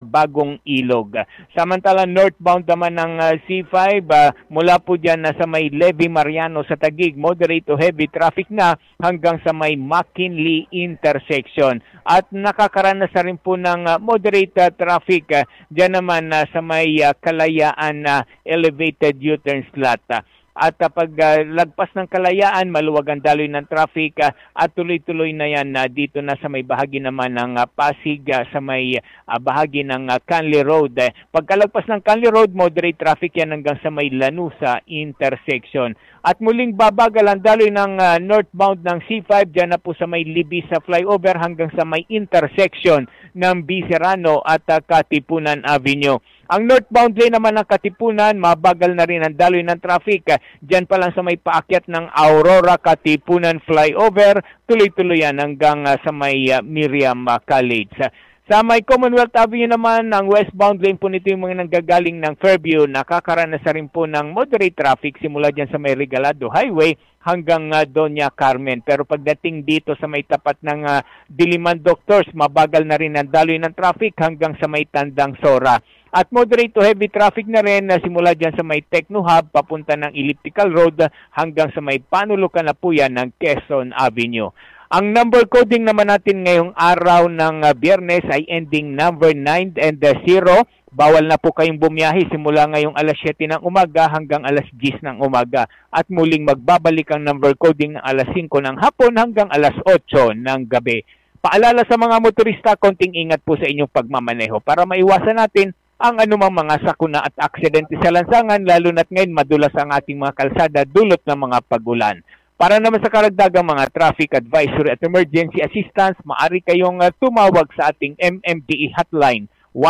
Bagong Ilog. Samantala northbound naman ng C5 mula po dyan sa may Levy Mariano sa Taguig, moderate to heavy traffic na hanggang sa may McKinley intersection. At nakakaranas na rin po ng moderate traffic dyan naman sa may Kalayaan elevated U-turn slot. At pag lagpas ng Kalayaan, maluwag ang daloy ng traffic at tuloy-tuloy na yan dito na sa may bahagi naman ng Pasig, sa may bahagi ng Canley Road. Pagkalagpas ng Canley Road, moderate traffic yan hanggang sa may Lanusa intersection. At muling babagal ang daloy ng northbound ng C5 dyan na po sa may Libis sa flyover hanggang sa may intersection ng Biserano at Katipunan Avenue. Ang northbound lane naman ng Katipunan, mabagal na rin ang daloy ng traffic. Diyan pa lang sa may paakyat ng Aurora Katipunan flyover, tuloy-tuloy yan hanggang sa may Miriam College. Sa may Commonwealth Avenue naman, ang westbound lane po nito yung mga nanggagaling ng Fairview, nakakaranas na rin po ng moderate traffic simula dyan sa may Regalado Highway hanggang Doña Carmen. Pero pagdating dito sa may tapat ng Diliman Doctors, mabagal na rin ang daloy ng traffic hanggang sa may Tandang Sora. At moderate to heavy traffic na rin simula dyan sa may Techno Hub papunta ng Elliptical Road hanggang sa may Panulukan na po yan ng Quezon Avenue. Ang number coding naman natin ngayong araw ng Biyernes ay ending number 9 and 0. Bawal na po kayong bumiyahe simula ngayong alas 7 ng umaga hanggang alas 10 ng umaga. At muling magbabalik ang number coding ng alas 5 ng hapon hanggang alas 8 ng gabi. Paalala sa mga motorista, konting ingat po sa inyong pagmamaneho para maiwasan natin ang anumang mga sakuna at aksidente sa lansangan, lalo na't ngayon madulas ang ating mga kalsada dulot ng mga pagulan. Para naman sa karagdagang mga traffic advisory at emergency assistance, maaari kayong tumawag sa ating MMDA hotline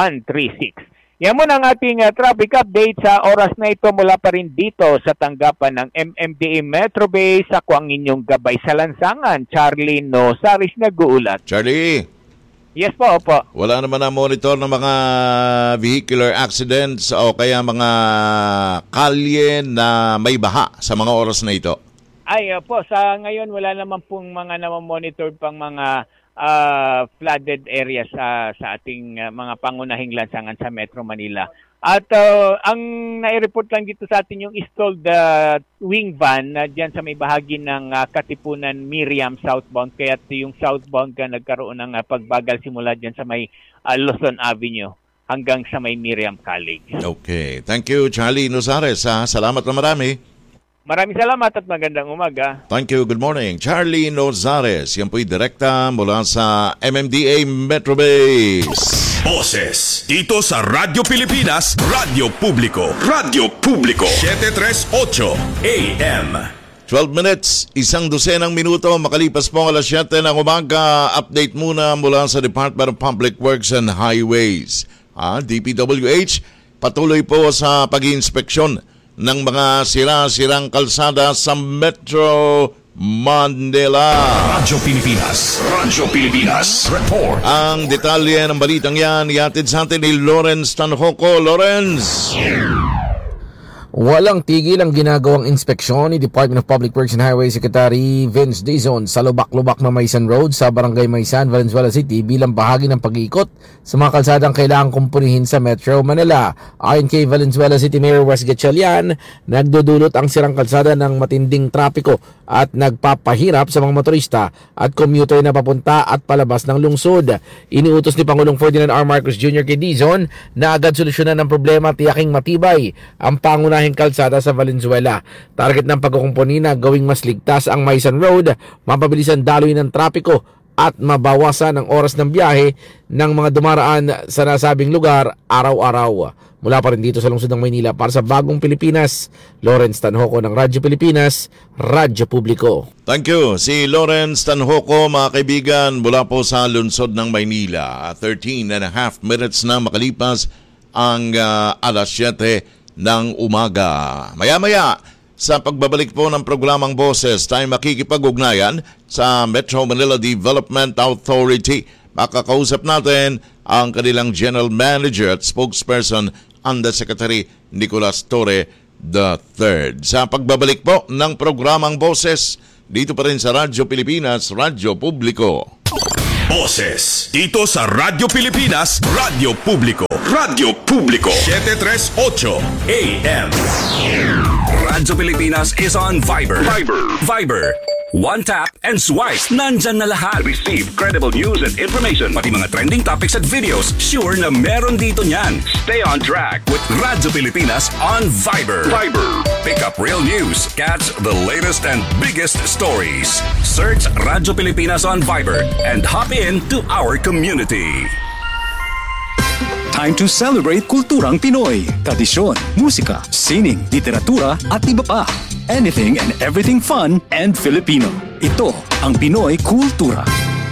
136. Yan muna ang ating traffic update sa oras na ito mula pa rin dito sa tanggapan ng MMDA Metro Base. Ako ang inyong gabay sa lansangan, Charlie Nosaris, nag-uulat. Charlie! Yes po, opo. Wala naman na monitor ng mga vehicular accidents o kaya mga kalye na may baha sa mga oras na ito? Ay, po, sa ngayon wala naman pong mga namamonitor pang mga flooded areas sa ating mga pangunahing lansangan sa Metro Manila. At ang nai-report lang dito sa atin yung stalled wing van dyan sa may bahagi ng Katipunan Miriam southbound. Kaya yung southbound nagkaroon ng pagbagal simula dyan sa may Luzon Avenue hanggang sa may Miriam College. Okay. Thank you, Charlie Nosares. Salamat na marami. Maraming salamat at magandang umaga. Thank you. Good morning. Charlie Nosares. Yan po'y direkta mula sa MMDA Metro Base. Boses dito sa Radyo Pilipinas, Radyo Publiko. Radyo Publiko 738 AM. 12 minutes, 12 minuto, makalipas po ang alas 7 ng umaga. Update muna mula sa Department of Public Works and Highways. DPWH, patuloy po sa pag-iinspeksyon ng mga sira-sirang kalsada sa Metro Manila. Radyo Pilipinas Report. Ang detalye ng balitang yan ihatid sa atin ni Lawrence Tanhoco. Lawrence! Walang tigil ang ginagawang inspeksyon ni Department of Public Works and Highway Secretary Vince Dizon sa lubak-lubak na Maysan Road sa Barangay Maysan, Valenzuela City bilang bahagi ng pag-iikot sa mga kalsadang kailangang kumpunihin sa Metro Manila. Ayon kay Valenzuela City Mayor Wes Gatchalian, nagdudulot ang sirang kalsada ng matinding trapiko at nagpapahirap sa mga motorista at commuter na papunta at palabas ng lungsod. Iniutos ni Pangulong Ferdinand R. Marcos Jr. kay Dizon na agad solusyonan ng problema, tiyaking matibay ang pangunahing kalsada sa Valenzuela. Target ng pagkukumpuni na gawing mas ligtas ang Maysan Road, mapabilis ang daloy ng trapiko at mabawasan ang oras ng biyahe ng mga dumaraan sa nasabing lugar araw-araw. Mula pa rin dito sa lungsod ng Maynila para sa Bagong Pilipinas, Lawrence Tanhoco ng Radyo Pilipinas, Radyo Publiko. Thank you. Si Lawrence Tanhoco, mga kaibigan, mula po sa lungsod ng Maynila. 13 and a half minutes na makalipas ang alas 7 ng umaga. Maya-maya, sa pagbabalik po ng programang Boses, tayo makikipag-ugnayan sa Metro Manila Development Authority. Makakausap natin ang kanilang General Manager at Spokesperson, Undersecretary Nicolas Torre III. Sa pagbabalik po ng programang Boses, dito pa rin sa Radyo Pilipinas, Radyo Publiko. Boses dito sa Radyo Pilipinas, Radyo Publiko. Radyo Publiko 738 AM. Radyo Pilipinas is on Viber. Viber. One tap and swipe. Nandyan na lahat. Receive credible news and information. Pati mga trending topics at videos. Sure na meron dito niyan. Stay on track with Radyo Pilipinas on Viber. Pick up real news. Catch the latest and biggest stories. Search Radyo Pilipinas on Viber and hop in to our community. Time to celebrate kulturang Pinoy. Tradisyon, musika, sining, literatura at iba pa. Anything and everything fun and Filipino. Ito ang Pinoy Kultura.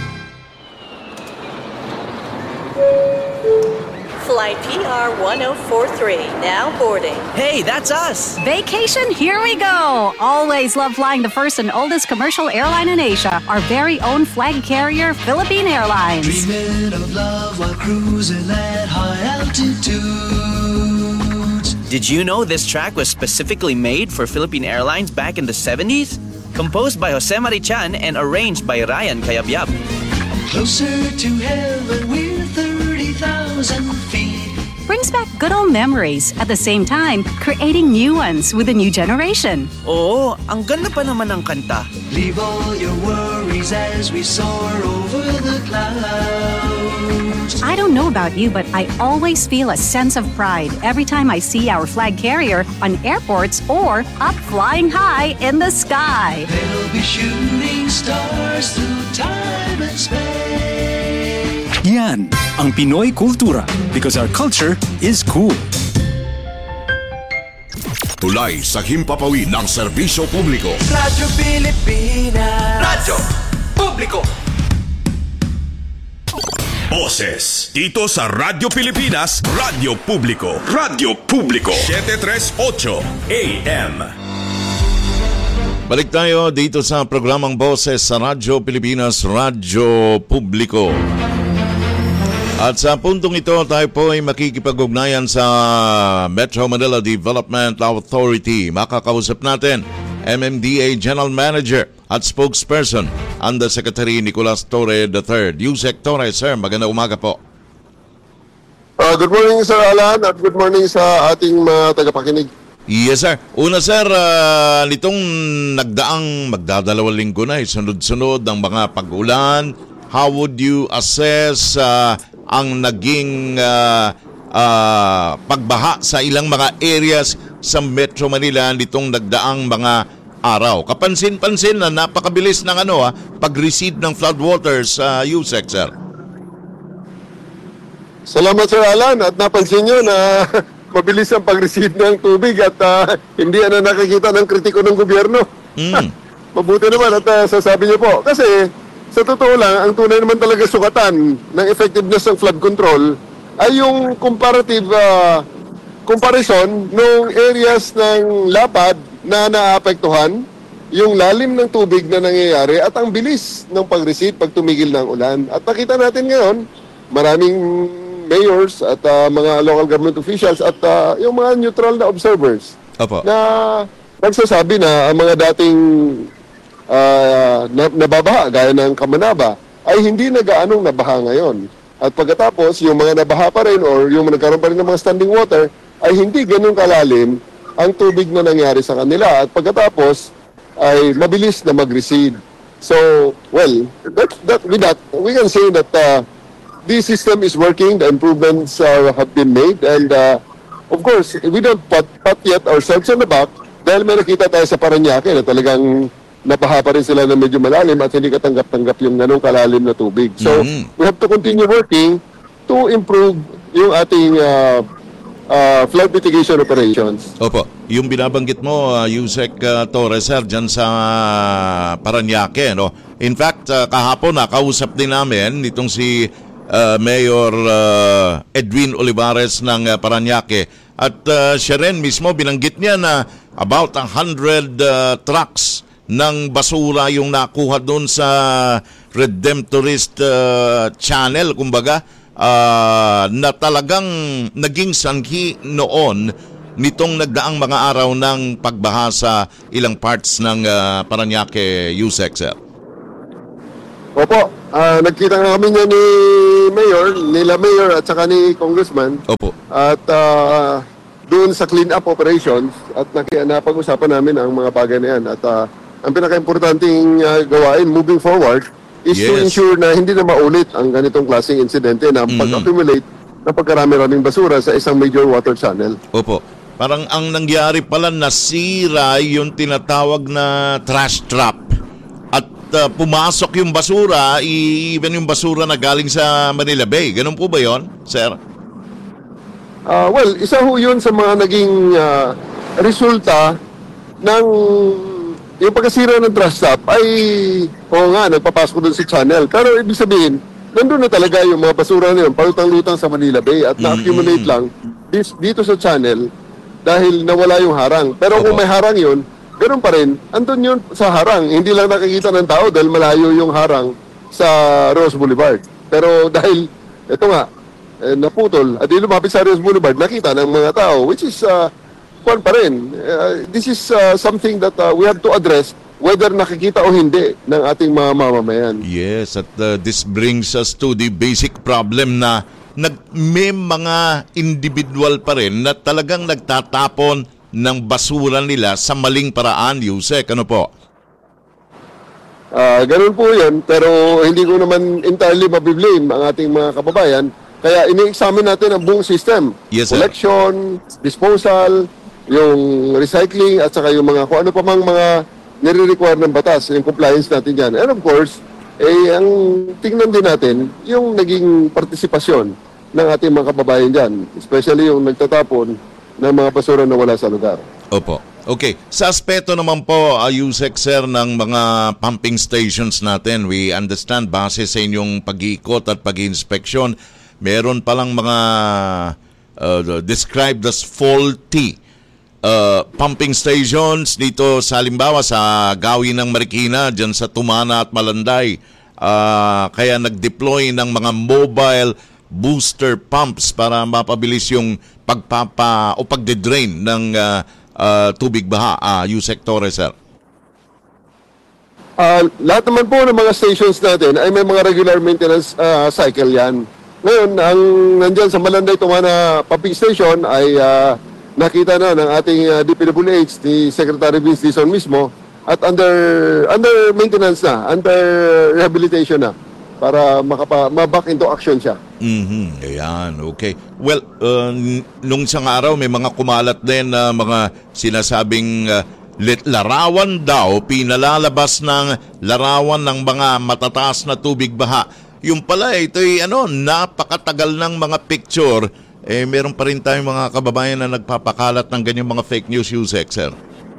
Flight PR 1043, now boarding. Hey, that's us! Vacation, here we go! Always love flying the first and oldest commercial airline in Asia, our very own flag carrier, Philippine Airlines. Dreaming of love while cruising at high altitudes. Did you know this track was specifically made for Philippine Airlines back in the 70s? Composed by Jose Marichan and arranged by Ryan Cayabyab. Closer to heaven, we're 30,000 feet. Brings back good old memories, at the same time, creating new ones with a new generation. Oo, ang ganda pa naman ng kanta. Leave all your worries as we soar over the clouds. I don't know about you, but I always feel a sense of pride every time I see our flag carrier on airports or up flying high in the sky. They'll be shooting stars through time and space. Yan ang Pinoy Kultura because our culture is cool. Tulay sa himpapawid ng serbisyo publiko. Radyo Pilipinas. Radyo Publiko. Boses dito sa Radyo Pilipinas, Radyo Publiko. Radyo Publiko 738 AM. Balik tayo dito sa programang Boses sa Radyo Pilipinas, Radyo Publiko. At sa puntong ito, tayo po ay makikipag-ugnayan sa Metro Manila Development Authority. Makakausap natin MMDA General Manager at Spokesperson, Undersecretary Nicolas Torre III. Yusek Torre, sir, magandang umaga po. Good morning, Sir Alan, at good morning sa ating mga tagapakinig. Yes, sir. Una, sir, nitong nagdaang magdadalawang linggo na, sunod-sunod ang mga pag-ulan. How would you assess ang naging pagbaha sa ilang mga areas sa Metro Manila nitong nagdaang mga araw? Kapansin-pansin na napakabilis ng pag-recede ng floodwaters sa USEC, sir. Salamat, Sir Alan, at napansin nyo na mabilis ang pag-receive ng tubig at hindi na nakikita ng kritiko ng gobyerno. Mabuti naman at sasabi niyo po. Kasi sa totoo lang, ang tunay naman talaga sukatan ng effectiveness ng flood control ay yung comparative comparison ng areas ng lapad na naapektuhan, yung lalim ng tubig na nangyayari at ang bilis ng pag-recede pag tumigil ng ulan. At nakita natin ngayon, maraming mayors at mga local government officials at yung mga neutral na observers na nagsasabi na ang mga dating nababaha gaya ng Kamanaba ay hindi na gaanong nabaha ngayon. At pagkatapos, yung mga nabaha pa rin or yung nagkaroon pa rin ng mga standing water ay hindi ganun kalalim ang tubig na nangyari sa kanila. At pagkatapos ay mabilis na mag-recede. So, well, with that, we can say that this system is working, the improvements have been made, and of course, we don't pat yet ourselves on the back dahil may nakita tayo sa Parañaque na talagang nabaha pa rin sila na medyo malalim at hindi katanggap-tanggap yung ganong kalalim na tubig. So, we have to continue working to improve yung ating flood mitigation operations. Opo. Yung binabanggit mo, Yusek Torres, sir, dyan sa Parañaque, no? In fact, kahapon nakausap din namin nitong si Mayor Edwin Olivares ng Parañaque. At siya rin mismo binanggit niya na about 100 trucks ng basura yung nakuha doon sa Redemptorist channel, kumbaga, na talagang naging sanhi noon nitong nagdaang mga araw ng pagbaha sa ilang parts ng Parañaque, USEC, sir. Opo, nagkita nga kami niya nila Mayor at saka ni Congressman. Opo. At doon sa clean up operations at napag-usapan namin ang mga bagay na yan. At ang pinaka-importanting gawain moving forward is to ensure na hindi na maulit ang ganitong klaseng insidente na pag-accumulate na pagkarami-raming basura sa isang major water channel. Opo. Parang ang nangyari pala, nasira yung tinatawag na trash trap. At pumasok yung basura, even yung basura na galing sa Manila Bay. Ganun po ba yon, sir? Well, isa ho yun sa mga naging resulta ng yung pagkasira ng trash trap ay nagpapasok doon sa channel. Pero ibig sabihin, nandun na talaga yung mga basura na yun, palutang-lutang sa Manila Bay at na-accumulate lang dito sa channel dahil nawala yung harang. Pero kung may harang yun, ganoon pa rin, andun yun sa harang. Hindi lang nakikita ng tao dahil malayo yung harang sa Rose Boulevard. Pero dahil, ito nga, naputol, at lumapit sa Rose Boulevard, nakita ng mga tao, which is, kwan pa rin. This is something that we have to address whether nakikita o hindi ng ating mga mamamayan. Yes, at this brings us to the basic problem na may mga individual pa rin na talagang nagtatapon ng basura nila sa maling paraan, Yusek. Ano po? Ganun po yan, pero hindi ko naman entirely mabiblame ang ating mga kababayan. Kaya ini-examine natin ang buong system. Yes, sir. Collection, disposal, yung recycling, at saka yung mga kung ano pa mang mga nire-require ng batas, yung compliance natin dyan. And of course, ang tingnan din natin yung naging partisipasyon ng ating mga kababayan dyan, especially yung nagtatapon ng mga basura na wala sa lugar. Opo. Okay. Sa aspeto naman po, Yusek, sir, ng mga pumping stations natin, we understand, base sa inyong pag-iikot at pag-inspeksyon, meron palang mga described as faulty pumping stations dito sa halimbawa sa gawin ng Marikina, dyan sa Tumana at Malanday. Kaya nag-deploy ng mga mobile booster pumps para mapabilis yung pagde-drain ng tubig baha. Yusek Torres, sir. Lahat naman po ng mga stations natin ay may mga regular maintenance cycle yan. Ngayon, ang nandyan sa Malanday Tumana pumping station ay nakita na ng ating DPWH, ni Secretary Vince Dizon mismo, at under maintenance na, under rehabilitation na, para ma-back into action siya. Ayan, okay. Well, nung isang araw, may mga kumalat din na mga sinasabing larawan daw, pinalalabas ng larawan ng mga matataas na tubig baha. Yung pala, ito'y napakatagal ng mga picture. Meron pa rin tayong mga kababayan na nagpapakalat ng ganyang mga fake news, Yusek, sir.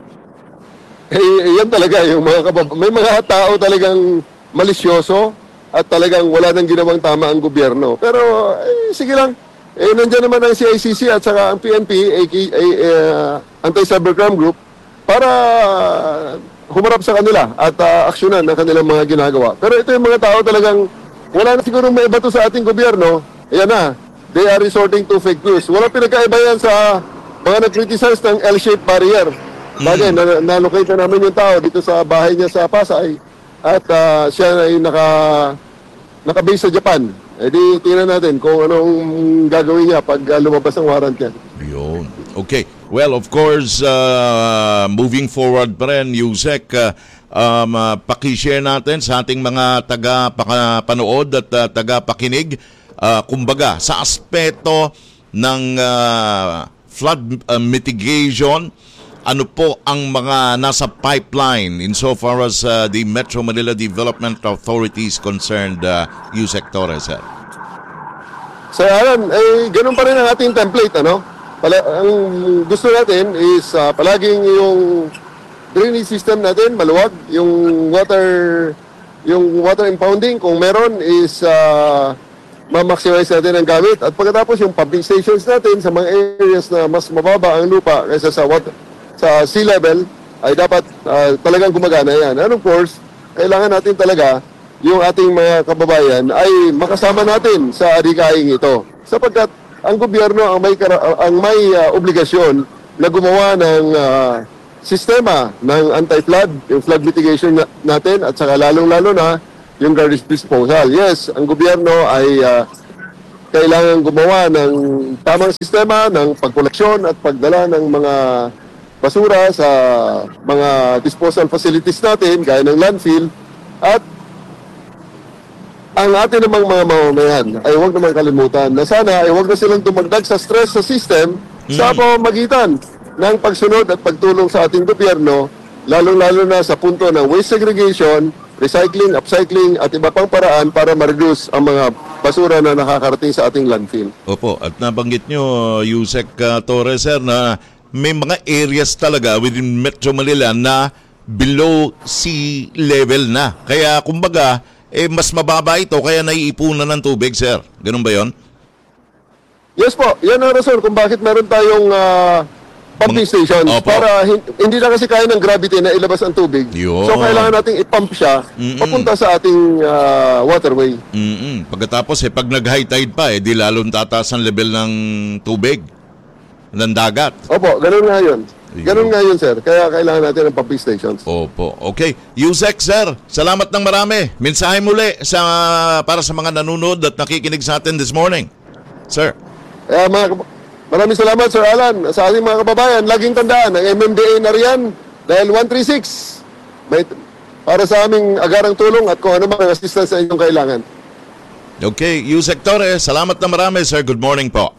Yan talaga, yung mga may mga tao talagang malisyoso at talagang wala nang ginawang tama ang gobyerno. Pero, sige lang. Nandiyan naman ang CICC at saka ang PNP, Anti-Cybercrime Group, para humarap sa kanila at aksyonan ang kanilang mga ginagawa. Pero ito yung mga tao talagang wala na siguro may iba to sa ating gobyerno. Ayan na. They are resorting to fake news. Walang pinagkaiba yan sa mga nag-criticize ng L-shaped barrier. Bagay, na-locate na namin yung tao dito sa bahay niya sa Pasay at siya ay naka-base sa Japan. Di tingnan natin kung anong gagawin niya pag lumabas ang warrant niya. Yun. Okay. Well, of course, moving forward pa rin, Yusek, pakishare natin sa ating mga taga-panood at taga-pakinig. Kumbaga, sa aspeto ng flood mitigation, ano po ang mga nasa pipeline insofar as the Metro Manila Development Authority is concerned, Yusek Torres, sir? So, ganun pa rin ang ating template, ano? Ang gusto natin is palaging yung drainage system natin maluwag, yung water impounding kung meron is ma-maximize natin ang gamit. At pagkatapos yung pumping stations natin sa mga areas na mas mababa ang lupa kaysa sa sea level ay dapat talagang gumagana yan. And of course, kailangan natin talaga yung ating mga kababayan ay makasama natin sa adhikaing ito. Sapagkat ang gobyerno ang may obligasyon na gumawa ng sistema ng anti-flood, yung flood mitigation natin at saka lalong-lalo na yung garbage disposal. Yes, ang gobyerno ay kailangan gumawa ng tamang sistema ng pagkoleksyon at pagdala ng mga basura sa mga disposal facilities natin, gaya ng landfill. At ang atin namang mga mamamayan ay huwag naman kalimutan na sana ay huwag na silang dumagdag sa stress sa system sa pamamagitan ng pagsunod at pagtulong sa ating gobyerno, lalong-lalo na sa punto ng waste segregation, recycling, upcycling at iba pang paraan para ma-reduce ang mga basura na nakakarating sa ating landfill. Opo, at nabanggit nyo, Yusek Torres, sir, na may mga areas talaga within Metro Manila na below sea level na. Kaya kumbaga, mas mababa ito kaya naiipunan ng tubig, sir. Ganun ba yon? Yes po, yan ang rason kung bakit meron tayong pumping stations. Opo. Para hindi na kasi kaya ng gravity na ilabas ang tubig. Yun. So kailangan nating ipump siya papunta sa ating waterway. Pagkatapos, pag nag-high tide pa, di lalong tataas ang level ng tubig, ng dagat. Opo, ganun nga yun. Ganun nga yun, sir. Kaya kailangan natin ng pumping stations. Opo. Okay. Yusek, sir, salamat ng marami. Mensahe muli para sa mga nanonood at nakikinig sa atin this morning. Sir. Maraming salamat, Sir Alan. Sa ating mga kababayan, laging tandaan, ang MMDA na riyan dahil 136 para sa aming agarang tulong at kung ano mang assistance sa inyong kailangan. Okay. Yusek Torres, salamat ng marami, sir. Good morning po.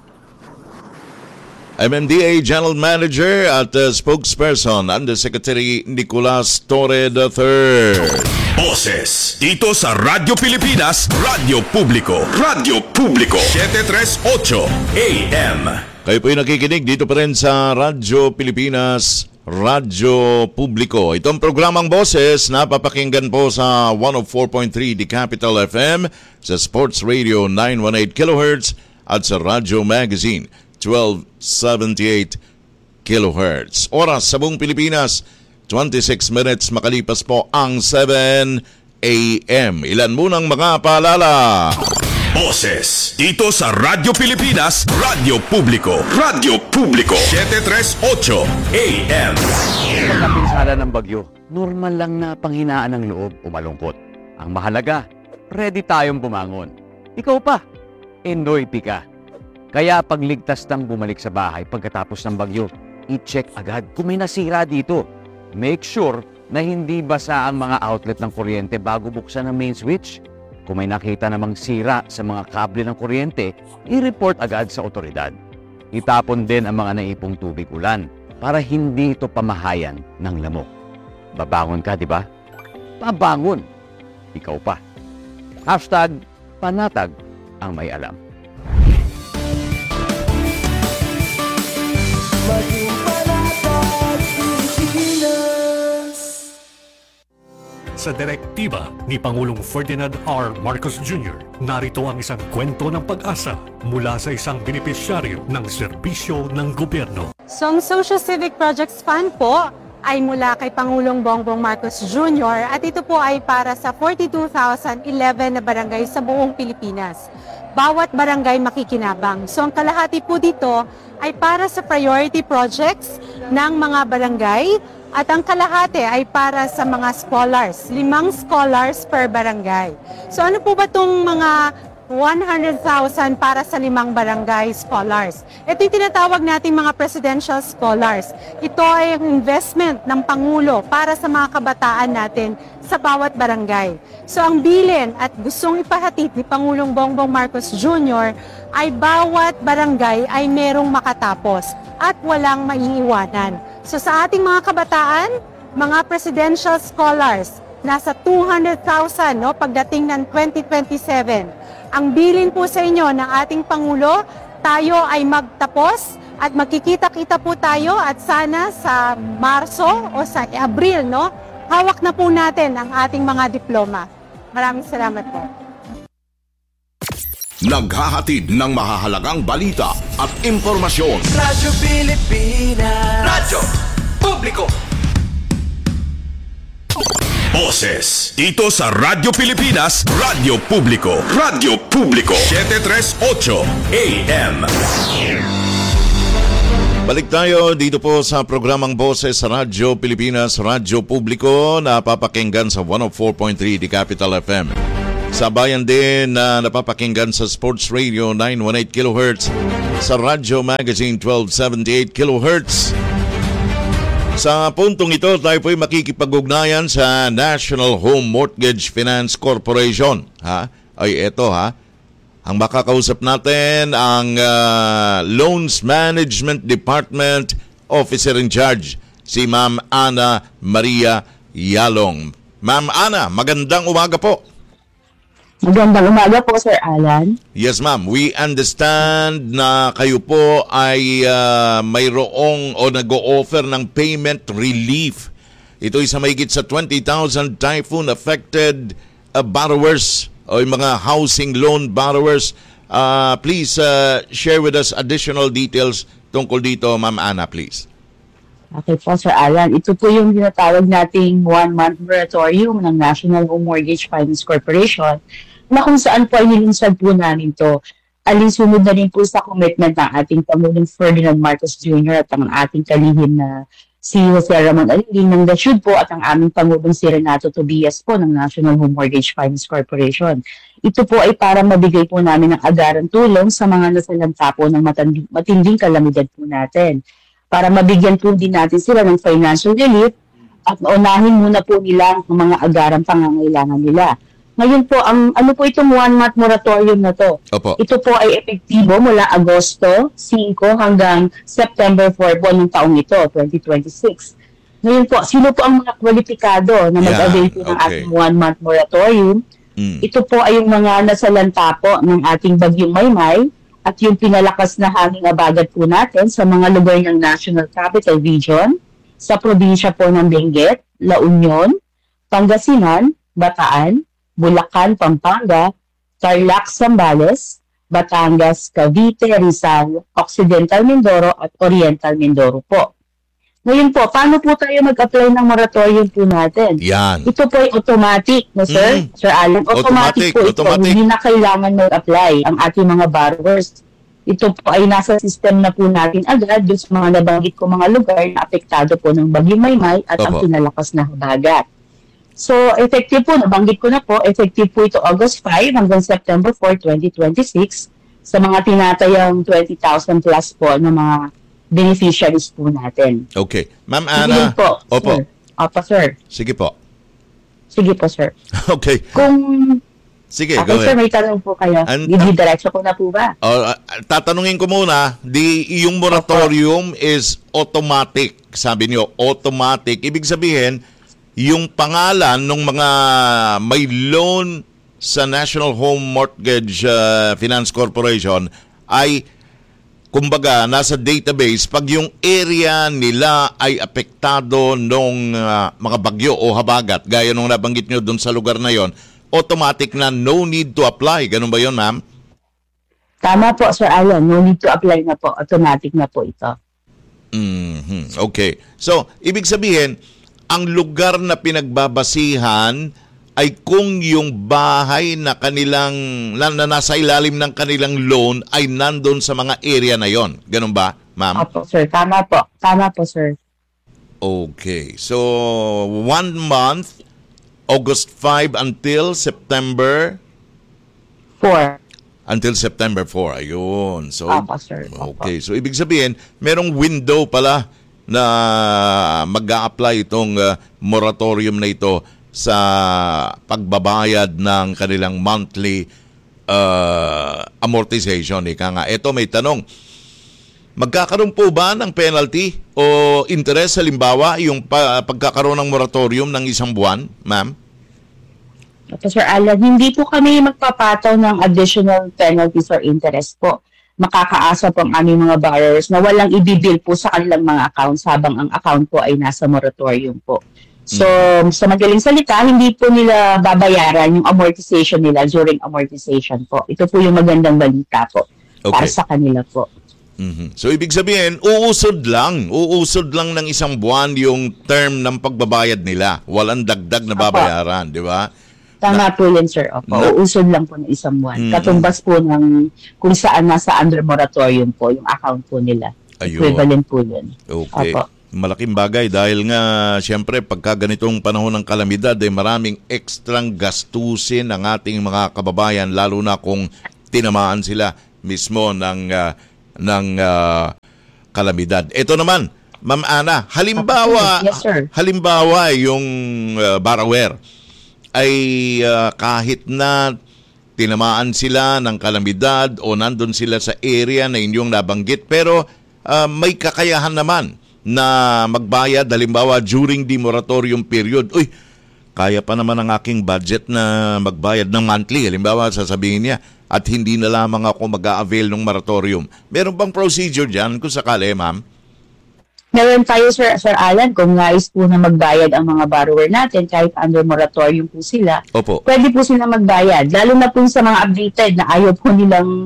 MMDA General Manager at Spokesperson Undersecretary Nicolas Torre III. Boses dito sa Radyo Pilipinas, Radyo Publiko. Radyo Publiko 738 AM. Kayo po'y nakikinig dito pa rin sa Radyo Pilipinas, Radyo Publiko. Itong programang Boses napapakinggan po sa 104.3 The Capital FM, sa Sports Radio 918 kHz at sa Radyo Magazine 1278 kHz. Oras sa buong Pilipinas, 26 minutes makalipas po ang 7 a.m. Ilan munang mga paalala. Boses dito sa Radyo Pilipinas, Radyo Publiko. Radyo Publiko 738 AM. Pagkapinsala ng bagyo, normal lang na panghinaan ng loob o malungkot. Ang mahalaga, ready tayong bumangon. Ikaw pa, enoy ka. Kaya pagligtas ng bumalik sa bahay pagkatapos ng bagyo, i-check agad kung may nasira dito. Make sure na hindi basa ang mga outlet ng kuryente bago buksan ang main switch. Kung may nakita namang sira sa mga kable ng kuryente, i-report agad sa otoridad. Itapon din ang mga naipong tubig ulan para hindi ito pamahayan ng lamok. Babangon ka, di ba? Babangon. Ikaw pa. #panatag ang may alam. Sa direktiba ni Pangulong Ferdinand R. Marcos Jr., narito ang isang kwento ng pag-asa mula sa isang benepisyaryo ng serbisyo ng gobyerno. So, ang Social Civic Projects Fund po ay mula kay Pangulong Bongbong Marcos Jr. at ito po ay para sa 42,011 na barangay sa buong Pilipinas. Bawat barangay makikinabang. So, ang kalahati po dito ay para sa priority projects ng mga barangay at ang kalahati ay para sa mga scholars, 5 scholars per barangay. So ano po ba itong mga 100,000 para sa 5 barangay scholars? Ito yung tinatawag nating mga presidential scholars. Ito ay investment ng Pangulo para sa mga kabataan natin sa bawat barangay. So ang bilin at gustong ipahatid ni Pangulong Bongbong Marcos Jr. ay bawat barangay ay merong makatapos at walang maiiwanan. So sa ating mga kabataan, mga presidential scholars, nasa 200,000 pagdating ng 2027. Ang bilin po sa inyo ng ating Pangulo, tayo ay magtapos at magkikita-kita po tayo at sana sa Marso o sa Abril, hawak na po natin ang ating mga diploma. Maraming salamat po. Naghahatid ng mahahalagang balita at impormasyon. Radyo Pilipinas. Radyo Publiko. Boses dito sa Radyo Pilipinas, Radyo Publiko. Radyo Publiko 738 AM. Balik tayo dito po sa programang Boses sa Radyo Pilipinas, Radyo Publiko, na napapakinggan sa 104.3 The Capital FM. Sa bayan din na napapakinggan sa Sports Radio 918 kHz, sa Radyo Magazine 1278 kHz. Sa puntong ito, tayo po'y makikipag-ugnayan sa National Home Mortgage Finance Corporation. Ay eto ang makakausap natin ang Loans Management Department Officer in Charge, si Ma'am Ana Maria Yalong. Ma'am Ana, magandang umaga po. Magandang umaga po, Sir Alan. Yes, ma'am. We understand na kayo po ay mayroong o nag-o-offer ng payment relief. Ito ay sa mahigit sa 20,000 typhoon-affected borrowers o yung mga housing loan borrowers. Please share with us additional details tungkol dito, Ma'am Ana, please. Okay po, Sir Alan. Ito po yung tinatawag nating one-month moratorium ng National Home Mortgage Finance Corporation na kung saan po ay nilunsad po namin to. Alinsunod na rin po sa commitment ng ating Pangulong Ferdinand Marcos Jr. at ang ating kalihim na si Jose Ramon Aliling ng DASUD po at ang aming Pangulong si Renato Tobias po ng National Home Mortgage Finance Corporation. Ito po ay para mabigay po namin ng agarang tulong sa mga nasalanta po ng matinding kalamidad po natin. Para mabigyan po din natin sila ng financial relief at unahin muna po nila ang mga agarang pangangailangan nila. Ngayon po, ano po itong one-month moratorium na to? Opo. Ito po ay epektibo mula Agosto 5 hanggang September 4 po ng taong ito, 2026. Ngayon po, sino po ang mga kwalipikado na mag-avail po ng ating one-month moratorium? Ito po ay yung mga nasalanta po ng ating Bagyong Maymay at yung pinalakas na hanging abagat po natin sa mga lugar ng National Capital Region, sa probinsya po ng Benguet, La Union, Pangasinan, Bataan, Bulacan, Pampanga, Tarlac, Zambales, Batangas, Cavite, Rizal, Occidental Mindoro at Oriental Mindoro po. Ngayon po, paano po tayo mag-apply ng moratorium po natin? Yan. Ito po ay automatic, no sir? Sir Alan, automatic po ito. Hindi na kailangan mag-apply ang ating mga borrowers. Ito po ay nasa system na po natin agad doon sa mga nabanggit ko mga lugar na apektado po ng Bagyong Maymay at ang pinalakas na habagat. So, effective po, nabanggit ko na po, effective po ito August 5 hanggang September 4, 2026 sa mga tinatayang 20,000 plus po na mga beneficiaries po natin. Okay. Ma'am Ana. Po, Opo. Sir. Opo, sir. Sige po. Sige po, sir. Okay. Sige, okay, go ahead. sir, may tanong po kayo. Didiretso ko na po ba? Tatanungin ko muna, yung moratorium is automatic. Sabi niyo, automatic. Ibig sabihin, yung pangalan ng mga may loan sa National Home Mortgage Finance Corporation ay kumbaga nasa database pag yung area nila ay apektado ng mga bagyo o habagat gaya nung nabanggit nyo dun sa lugar na yon, automatic na no need to apply. Ganun ba yun, ma'am? Tama po, Sir Alan. No need to apply na po. Automatic na po ito. Okay. So, ibig sabihin, ang lugar na pinagbabasihan ay kung yung bahay na kanilang na nasa ilalim ng kanilang loan ay nandun sa mga area na yon. Ganun ba, ma'am? Opo, sir. Tama po. Tama po, sir. Okay. So, 1 month, August 5 until September 4. Until September 4. Ayun. So, Opo, sir. Opo. Okay. So, ibig sabihin, merong window pala na mag-a-apply itong moratorium na ito sa pagbabayad ng kanilang monthly amortization. Ika nga. Ito may tanong. Magkakaroon po ba ng penalty o interest halimbawa yung pagkakaroon ng moratorium ng isang buwan, ma'am? Sir Alan, hindi po kami magpapataw ng additional penalties or interest po. Makakaasa po ang aming mga borrowers na walang ibibil po sa kanilang mga accounts habang ang account po ay nasa moratorium po. So, sa madaling salita, hindi po nila babayaran yung amortization nila during amortization po. Ito po yung magandang balita po para sa kanila po. So, ibig sabihin, uusod lang ng isang buwan yung term ng pagbabayad nila. Walang dagdag na babayaran, di ba? Tama po yun, sir. Opo. Uusod lang po ng isang buwan. Katumbas po ng kung saan nasa under moratorium po yung account po nila. Equivalent po yun. Okay. Opo. Malaking bagay dahil nga siyempre pagka ganitong panahon ng kalamidad ay maraming ekstrang gastusin ang ating mga kababayan lalo na kung tinamaan sila mismo ng kalamidad. Ito naman, Ma'am Ana, halimbawa Yes, sir. halimbawa yung borrower ay kahit na tinamaan sila ng kalamidad o nandun sila sa area na inyong nabanggit pero may kakayahan naman na magbayad halimbawa during the moratorium period. Uy, kaya pa naman ang aking budget na magbayad ng monthly. Halimbawa, sasabihin niya, at hindi na lamang ako mag-a-avail ng moratorium. Meron bang procedure dyan kung sakali, ma'am? Meron tayo, Sir Alan, kung nais po na magbayad ang mga borrower natin, kahit under moratorium po sila, Opo. pwede po sila magbayad. Lalo na po sa mga updated na ayaw po nilang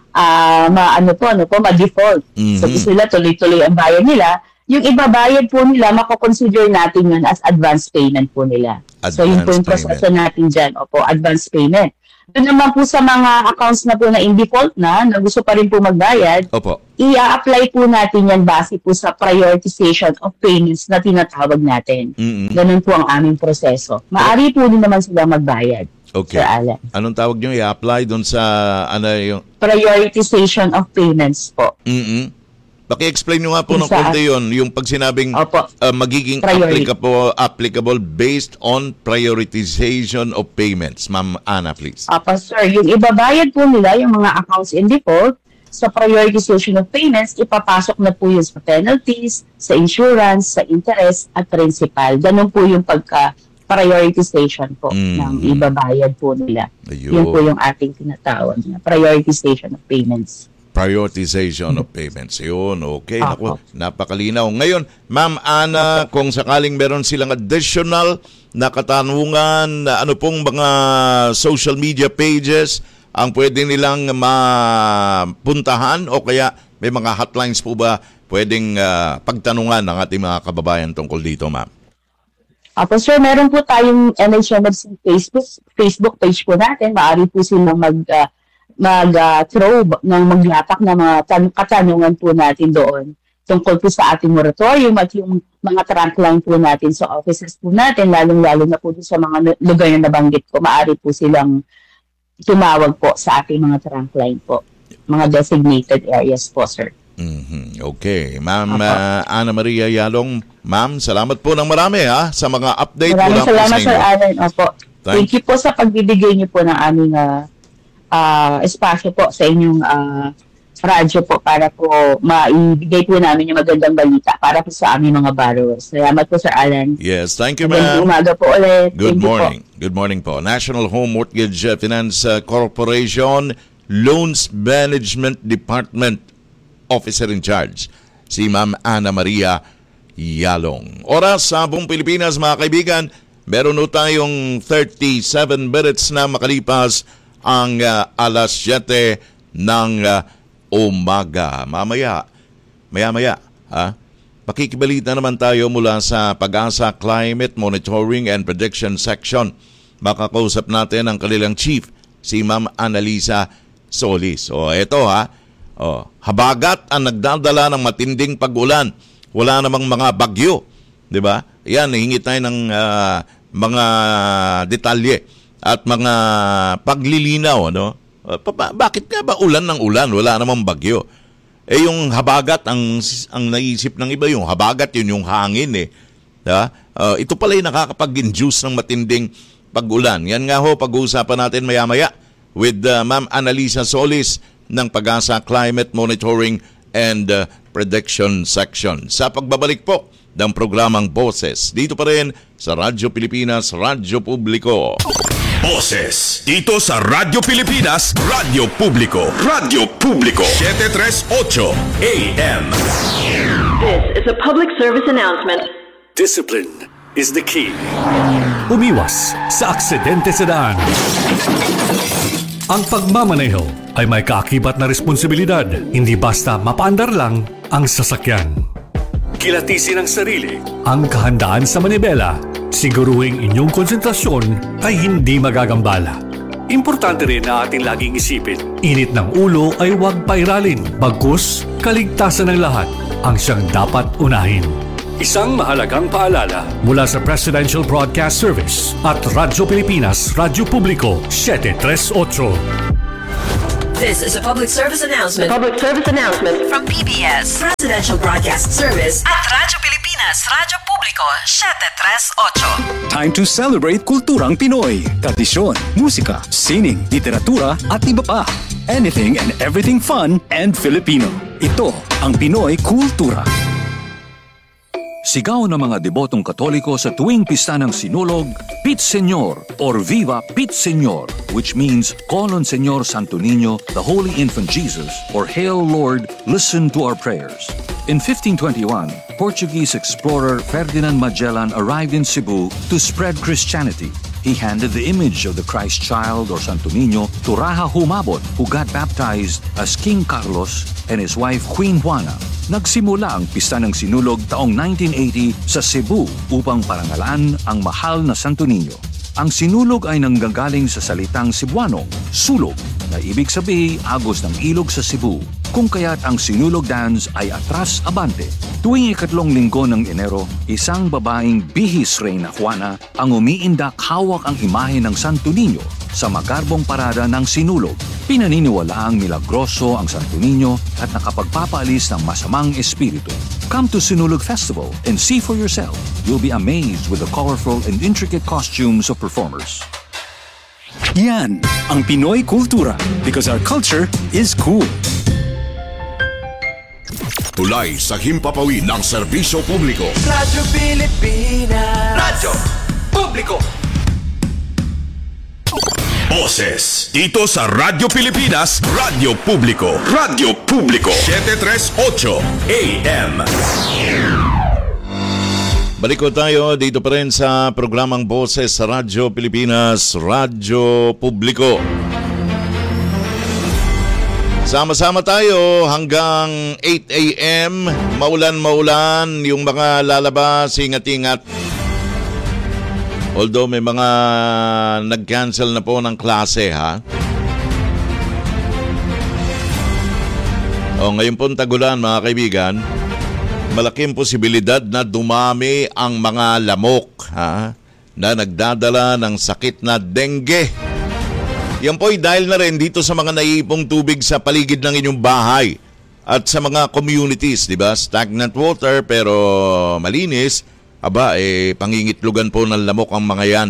ma-default. Mm-hmm. So, gusto nila tuloy-tuloy ang bayad nila. Yung ibabayad po nila, makakonsider natin yun as advance payment po nila. So, yun po yung proseso natin dyan. Opo, advance payment. Doon naman po sa mga accounts na po na in default na gusto pa rin po magbayad, Opo. i-apply po natin yan base po sa prioritization of payments na tinatawag natin. Mm-hmm. Ganun po ang aming proseso. Maari po din naman sila magbayad. Okay. Sir Alan. Anong tawag nyo i-apply doon sa yung prioritization of payments po. Mm-hmm. Paki-explain nyo nga po ng konti yun, yung pag sinabing magiging applicable based on prioritization of payments. Ma'am Ana, please. Sir, yung ibabayad po nila, yung mga accounts in default, sa prioritization of payments, ipapasok na po yun sa penalties, sa insurance, sa interest, at principal. Ganun po yung prioritization po ng ibabayad po nila. Ayun. Yun po yung ating tinatawag na prioritization of payments. Prioritization of payments. Yun, okay. Naku, napakalinaw. Ngayon, Ma'am Ana, kung sakaling meron silang additional na katanungan, ano pong mga social media pages ang pwede nilang mapuntahan o kaya may mga hotlines po ba pwedeng pagtanungan ng ating mga kababayan tungkol dito, ma'am? Sir, meron po tayong NHMFC Facebook page po natin. Maaari po silang mag-throw ng maglatak na mga katanungan po natin doon tungkol po sa ating moratorium at yung mga trunk line po natin sa offices po natin, lalong-lalo na po sa mga lugar na nabanggit ko. Maaari po silang tumawag po sa ating mga trunk line po, mga designated areas po, sir. Mm-hmm. Okay. Ma'am Ana Maria Yalong, ma'am, salamat po ng marami sa mga update. Maraming salamat, Sir Alan. Opo. Thank you po sa pagbibigay niyo po ng aming espasyo po sa inyong radyo po para po maibigay po namin yung magandang balita para po sa aming mga borrowers. Salamat po, Sir Alan. Yes, thank you, ma'am. Magandang umaga po ulit. Good morning. Good morning po. National Home Mortgage Finance Corporation Loans Management Department Officer in Charge, si Ma'am Ana Maria Yalong. Oras sa buong Pilipinas, mga kaibigan, meron tayong 37 minutes na makalipas ang alas 7 ng umaga. Maya-maya, pakikibalita naman tayo mula sa Pag-asa Climate Monitoring and Prediction Section. Makakausap natin ang kanilang chief, si Ma'am Annalisa Solis. Eto habagat ang nagdadala ng matinding pag-ulan. Wala namang mga bagyo, 'di ba? Yan, hihingi tayo ng mga detalye at mga paglilinaw, ano? Bakit nga ba ulan ng ulan? Wala namang bagyo. Yung habagat ang naisip ng iba, yung habagat yun yung hangin Diba? Ito pala yung nakakapag-induce ng matinding pag-ulan. Yan nga pag-uusapan natin maya-maya with Ma'am Annalisa Solis ng Pag-asa Climate Monitoring and Prediction Section. Sa pagbabalik po ng programang Boses, dito pa rin sa Radyo Pilipinas, Radyo Publiko. Boses, dito sa Radyo Pilipinas, Radyo Publiko. Radyo Publiko 738 AM. This is a public service announcement. Discipline is the key. Umiwas sa aksidente sa daan. Ang pagmamaneho ay may kaakibat na responsibilidad, hindi basta mapaandar lang ang sasakyan. Kilatisin ang sarili, ang kahandaan sa manibela, siguruhing inyong konsentrasyon ay hindi magagambala. Importante rin na ating laging isipin, init ng ulo ay huwag pairalin, bagkus kaligtasan ng lahat. ang siyang dapat unahin. Isang mahalagang paalala mula sa Presidential Broadcast Service at Radyo Pilipinas, Radyo Publiko, 738. This is a public service announcement. Public service announcement From PBS, Presidential Broadcast Service at Radyo Pilipinas, Radyo Publiko, 738. Time to celebrate kulturang Pinoy. Tradisyon, musika, sining, literatura at iba pa. Anything and everything fun and Filipino. Ito ang Pinoy Kultura. Sigaw ng mga debotong Katoliko sa tuwing pista ng Sinulog, Pit Señor or Viva Pit Señor, which means Call on Señor Santo Niño, the Holy Infant Jesus, or Hail Lord, listen to our prayers. In 1521, Portuguese explorer Ferdinand Magellan arrived in Cebu to spread Christianity. He handed the image of the Christ child or Santo Niño to Raja Humabon, who got baptized as King Carlos and his wife Queen Juana. Nagsimula ang pista ng Sinulog taong 1980 sa Cebu upang parangalan ang mahal na Santo Niño. Ang Sinulog ay nanggagaling sa salitang Cebuanong, sulog, na ibig sabihin agos ng ilog sa Cebu, kung kaya't ang Sinulog dance ay atras abante. Tuwing ikatlong linggo ng Enero, isang babaeng bihis Reyna Juana ang umiindak hawak ang imahe ng Santo Niño sa magarbong parada ng Sinulog. Pinaniniwalaang milagroso ang Santo Niño at nakapagpapaalis ng masamang espiritu. Come to Sinulog Festival and see for yourself. You'll be amazed with the colorful and intricate costumes of performers. Yan ang Pinoy Kultura, because our culture is cool. Tulay sa himpapawid ng serbisyo publiko. Radyo Pilipinas. Radyo Publiko. Boses dito sa Radyo Pilipinas, Radyo Publiko. Radyo Publiko 738 AM. Balik ko tayo dito pa rin sa programang Boses sa Radyo Pilipinas, Radyo Publiko. Sama-sama tayo hanggang 8 a.m. Maulan-maulan, yung mga lalabas, ingat-ingat. Although may mga nag-cancel na po ng klase, ha? Ngayon po tagulan, mga kaibigan, malaking posibilidad na dumami ang mga lamok, ha? Na nagdadala ng sakit na dengue. Yan po ay dahil na rin dito sa mga naiipong tubig sa paligid ng inyong bahay at sa mga communities, di ba? Stagnant water pero malinis. Aba, pangingitlugan po ng lamok ang mga yan.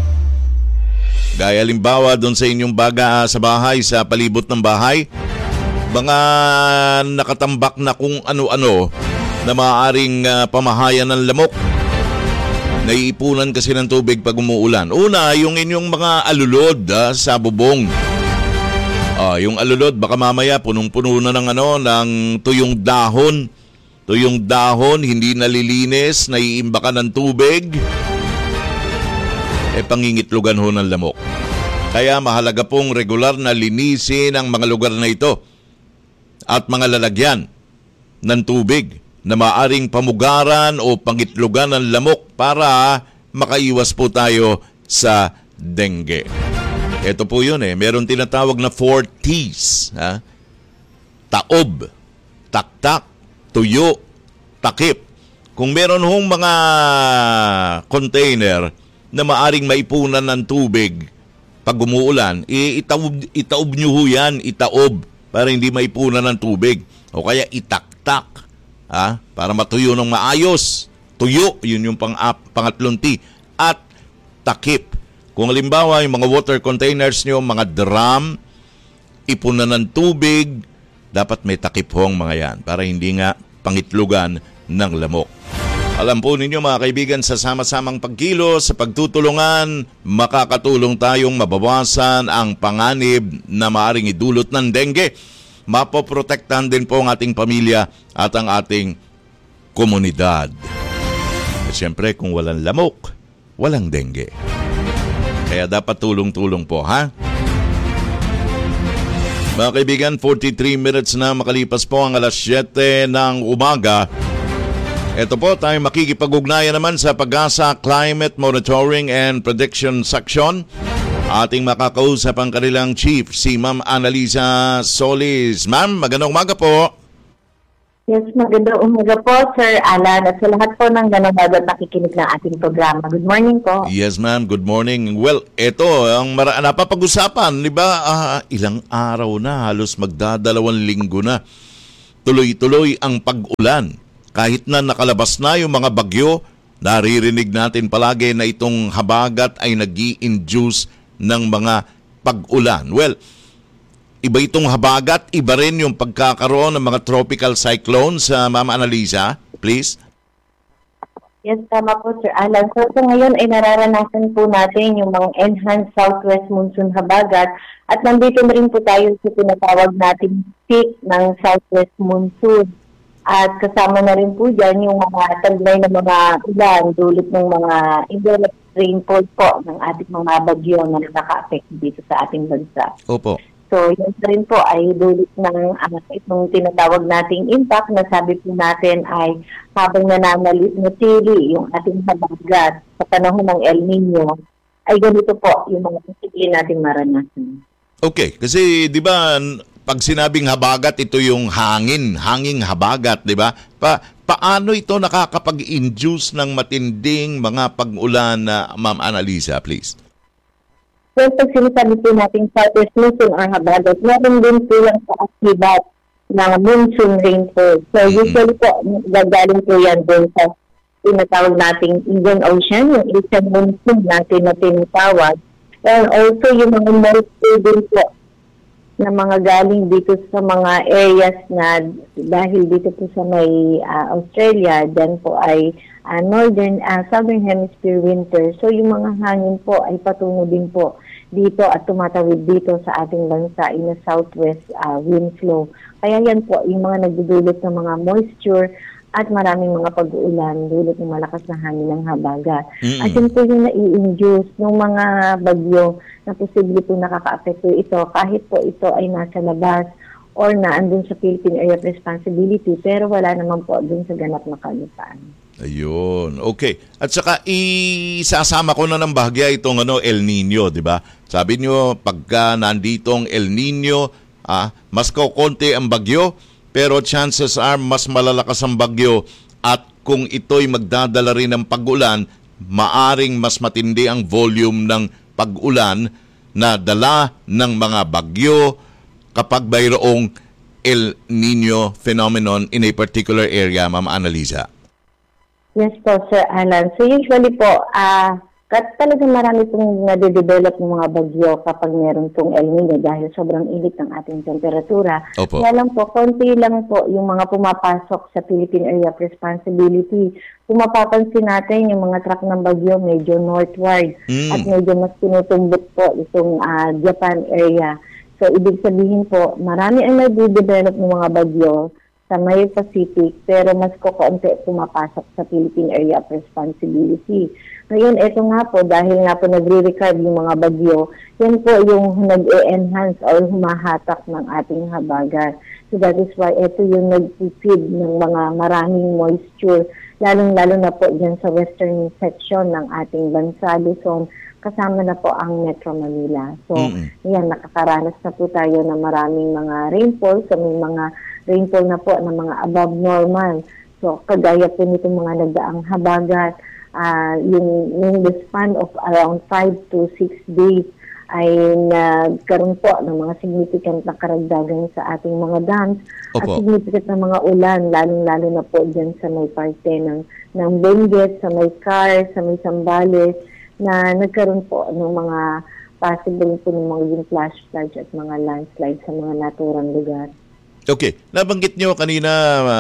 Gaya halimbawa doon sa inyong baga sa bahay, sa palibot ng bahay, mga nakatambak na kung ano-ano na maaaring pamahayan ng lamok. Naiipunan kasi ng tubig pag umuulan. Una, yung inyong mga alulod sa bubong. Yung alulod, baka mamaya punong-puno na ng tuyong dahon. Tuyong dahon, hindi nalilinis, naiimbakan ng tubig. Pangingitlugan ho ng lamok. Kaya mahalaga pong regular na linisin ang mga lugar na ito at mga lalagyan ng tubig na maaring pamugaran o pangitlugan ng lamok para makaiwas po tayo sa dengue. Ito po yun meron tinatawag na 4 T's. Ha? Taob, taktak, tuyo, takip. Kung meron hong mga container na maaring maipunan ng tubig pag umuulan, itaob nyo ho yan, itaob para hindi maipunan ng tubig. O kaya itaktak. Para matuyo ng maayos. Tuyo, yun yung pangatlong T. At takip. Kung halimbawa yung mga water containers nyo, mga drum, ipunan ng tubig, dapat may takip ho ang mga yan para hindi nga pangitlugan ng lamok. Alam po ninyo mga kaibigan, sa sama-samang pagkilos, sa pagtutulungan, makakatulong tayong mabawasan ang panganib na maaring idulot ng dengue. Mapoprotektahan din po ang ating pamilya at ang ating komunidad. At syempre, kung walang lamok, walang dengue. Kaya dapat tulong-tulong po, ha? Mga kaibigan, 43 minutes na makalipas po ang alas 7 ng umaga. Ito po, tayo makikipag-ugnayan naman sa Pag-asa Climate Monitoring and Prediction Section. Ating makakausap ang kanilang chief, si Ma'am Annalisa Solis. Ma'am, magandang umaga po. Yes, magandang umaga po, Sir Alan, at sa lahat po ng nanonood at nakikinig ng ating programa. Good morning po. Yes, ma'am. Good morning. Well, ito, ang napapag-usapan, di ba, ilang araw na, halos magdadalawang linggo na. Tuloy-tuloy ang pag-ulan. Kahit na nakalabas na yung mga bagyo, naririnig natin palagi na itong habagat ay nag-i-induce ng mga pag-ulan. Well, iba itong habagat, iba rin yung pagkakaroon ng mga tropical cyclones. Ma'am Annalisa, please. Yes, tama po, Sir Alan. So ngayon ay nararanasan po natin yung mga enhanced southwest monsoon habagat at nandito na rin po tayo sa tinatawag nating peak ng southwest monsoon. At kasama na rin po dyan yung mga taglay na mga ulan, dulot ng mga indirect rainfall po ng ating mga bagyo na nakaka-affect dito sa ating bansa. Opo. So, yun rin po ay dulot ng itong tinatawag nating impact na sabi po natin ay habang nananatili yung ating habagat sa panahon ng El Nino, ay ganito po yung mga posible nating maranasan. Okay, kasi di ba pag sinabing habagat, ito yung hanging habagat, di ba? Paano ito nakakapag-induce ng matinding mga pag-ulan na Ma'am Annalisa, please? Well, pag sinasabi po natin southwest monsoon or habagat, meron din po yung kaakibat ng monsoon rainfall. So, usually po, gagaling po yan doon sa tinatawag nating Indian Ocean, yung Asian monsoon natin na tinatawag. And also, yung mga moisture din po na mga galing dito sa mga areas na dahil dito po sa may Australia, then po ay southern hemisphere winter. So yung mga hangin po ay patungo din po dito at tumatawid dito sa ating bansa in a southwest wind flow. Kaya yan po yung mga nagdudulot ng mga moisture at maraming mga pag-uulan dulot ng malakas na hangin ng habagat. At yun po yung nai-induce ng mga bagyo na posible po nakaka-apekto ito kahit po ito ay nasa labas or naandun sa Philippine Area of Responsibility pero wala naman po dun sa ganap na kalupaan. Ayun. Okay. At saka isasama ko na ng bahagya itong El Nino, di ba? Sabi nyo, pagka nandito ang El Nino, mas kukonti ang bagyo, pero chances are mas malalakas ang bagyo at kung ito'y magdadala rin ng pag-ulan, maaring mas matindi ang volume ng pag-ulan na dala ng mga bagyo kapag mayroong El Nino phenomenon in a particular area, Ma'am Annalisa. Yes po, Sir Alan. So usually po, talagang marami pong nade-develop ng mga bagyo kapag meron pong El Nino dahil sobrang init ng ating temperatura. Opo. Kaya lang po, konti lang po yung mga pumapasok sa Philippine Area of Responsibility. Kung mapapansin natin, yung mga track ng bagyo medyo northward at medyo mas tinutumbok po itong Japan area. So ibig sabihin po, marami ang nade-develop ng mga bagyo sa may Pacific, pero mas kukunti pumapasok sa Philippine Area of Responsibility. Ngayon, ito nga po, dahil nga po nagre-record yung mga bagyo, yan po yung nag-e-enhance or humahatak ng ating habagat. So that is why ito yung nag-feed ng mga maraming moisture, lalong-lalo na po dyan sa western section ng ating bansa, Luzon, kasama na po ang Metro Manila. So, yan, nakakaranas na po tayo ng maraming mga rainfall, so may mga rainfall na po ng mga above normal. So, kagaya po nitong mga nagdaang habagat, yung the span of around 5 to 6 days ay nagkaroon po ng mga significant na karagdagan sa ating mga dams at significant na mga ulan, lalong-lalo na po dyan sa may parte ng Benguet, sa may Car, sa may Zambales, na nagkaroon po ng mga possible po ng mga yung flash floods at mga landslides sa mga naturang lugar. Okay. Nabanggit nyo kanina,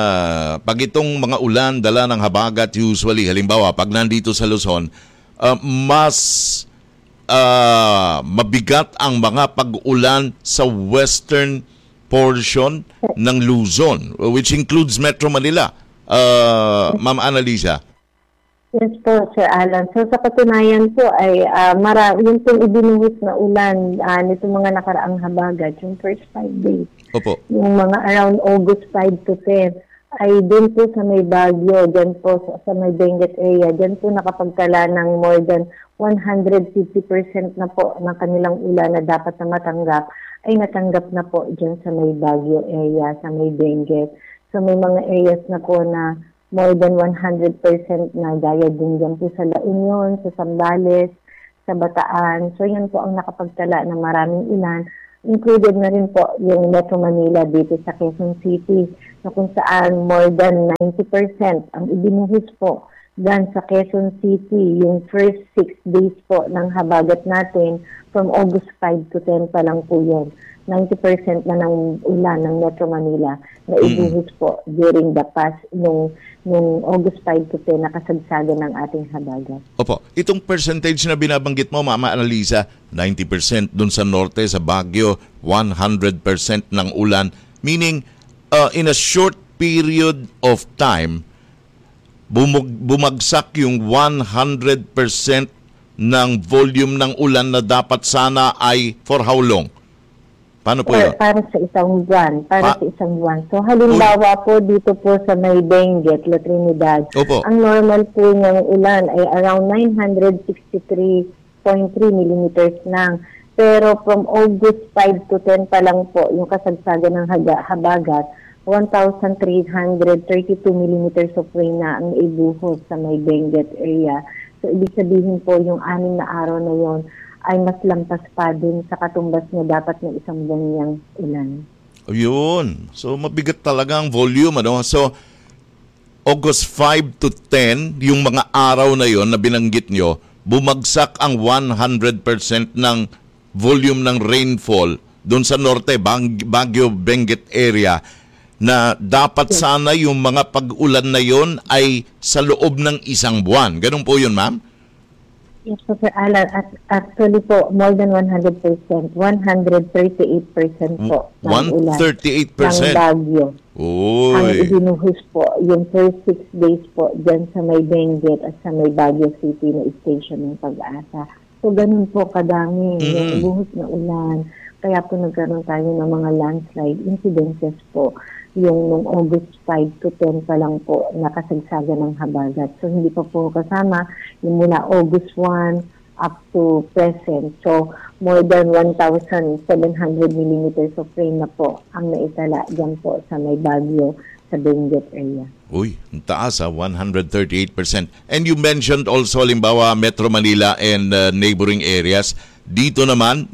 pag itong mga ulan, dala ng habagat usually, halimbawa, pag nandito sa Luzon, mas mabigat ang mga pag-ulan sa western portion ng Luzon, which includes Metro Manila. Ma'am Annalisa. Yes po, Sir Alan. So sa katunayan po ay yung pong ibinuhos na ulan nito mga nakaraang habagat, yung first 5 days, yung mga around August 5 to 10, ay din po sa may Baguio, dyan po sa may Benguet area, dyan po nakapagtala ng more than 150% na po ng kanilang ulan na dapat na matanggap, ay natanggap na po dyan sa may Baguio area, sa may Benguet. So may mga areas na po na more than 100% na gaya din dyan po sa La Union, sa Zambales, sa Bataan. So yan po ang nakapagtala ng maraming ulan. Included na rin po yung Metro Manila dito sa Quezon City, na kung saan more than 90% ang ibinuhos po dyan sa Quezon City. Yung first 6 days po ng habagat natin, from August 5 to 10 pa lang po yun. 90% na ng ulan ng Metro Manila na ibuhos po during the past nung August 5 to 10 na kasagsagan ng ating habagat. Opo, itong percentage na binabanggit mo, Mama Annalisa, 90% dun sa norte, sa Baguio, 100% ng ulan. Meaning, in a short period of time, bumagsak yung 100% ng volume ng ulan na dapat sana ay for how long? Paano po yun? Para sa isang buwan. Sa isang buwan. So, halimbawa po dito po sa may Benguet, La Trinidad, ang normal po niyang ulan ay around 963.3 millimeters lang. Pero from August 5 to 10 pa lang po, yung kasagsagan ng habagat, 1,332 millimeters of rain na ang ibuhos sa may Benguet area. So, ibig sabihin po, yung 6 na araw na yon ay mas lampas pa din sa katumbas na dapat ng isang ganyang ulan. Ayun. So, mabigat talaga ang volume. So, August 5 to 10, yung mga araw na yon na binanggit nyo, bumagsak ang 100% ng volume ng rainfall doon sa norte, Baguio, Benguet area, na dapat sana yung mga pag-ulan na yon ay sa loob ng isang buwan. Ganun po yun, ma'am? Yes, Sir Alan. Actually po, more than 100%. 138% po ng ulan. 138%? Ng Baguio. Ang ibinuhos po, yung first 6 days po dyan sa may Benguet at sa may Baguio City na station ng Pag-asa. So, ganun po kadami yung buhos na ulan. Kaya po nagkaroon tayo ng mga landslide incidences po. Yung nung August 5 to 10 pa lang po nakasagsaga ng habagat. So, hindi pa po kasama yung mula August 1 up to present. So, more than 1,700 millimeters of rain na po ang naitala dyan po sa may Baguio sa Benguet area. Uy, ang taas 138%. And you mentioned also, halimbawa, Metro Manila and neighboring areas. Dito naman,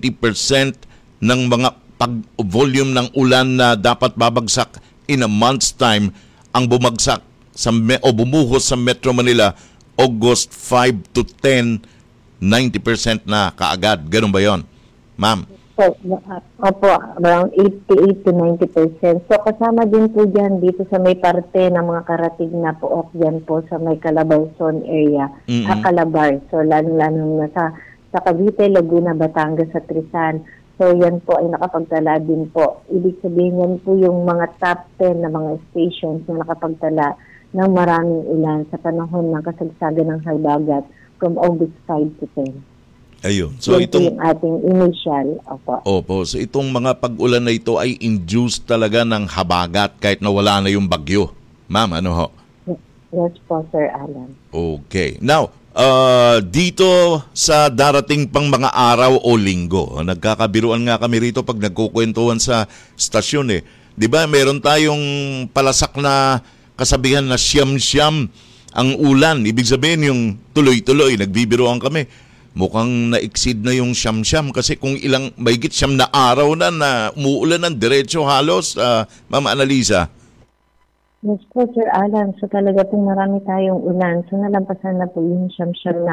90% ng mga pag-volume ng ulan na dapat babagsak in a month's time ang bumagsak o bumuhos sa Metro Manila August 5 to 10, 90% na kaagad. Ganun ba yon, ma'am? Opo, around 88 to 90%. So kasama din po dyan dito sa may parte ng mga karating na po dyan po sa may Calabarzon area, Calabar. So lalo-lalo na sa Cavite, Laguna, Batangas at Rizal. So yan po ay nakapagtala din po. Ibig sabihin yan po yung mga top 10 na mga stations na nakapagtala ng maraming ulan sa panahon ng kasagsagan ng habagat from August 5 to 10. Ayun. So yan itong yung ating initial. Opo. So itong mga pag-ulan na ito ay induced talaga ng habagat kahit na wala na yung bagyo. Ma'am, ano ho? Yes po, Sir Alan. Okay. Now, dito sa darating pang mga araw o linggo, nagkakabiruan nga kami rito pag nagkukwentuhan sa stasyon eh. 'Di ba? Meron tayong palasak na kasabihan na siyam-siyam ang ulan. Ibig sabihin yung tuloy-tuloy, nagbibiruan kami. Mukhang na-exceed na yung siyam-siyam kasi kung ilang mahigit siyam na araw na umuulan ng diretso halos, Mama Annalisa. Yes po, Sir Alan. So talaga pong marami tayong ulan. So nalampasan na po yung siyam